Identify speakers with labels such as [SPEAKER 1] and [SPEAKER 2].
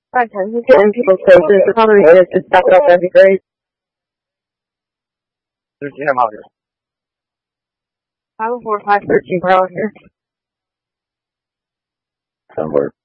[SPEAKER 1] Sometimes you get in people's faces. The problem is just stop it off. That'd be great.
[SPEAKER 2] There's him out here.
[SPEAKER 1] 504-513 per hour here.
[SPEAKER 2] Somewhere.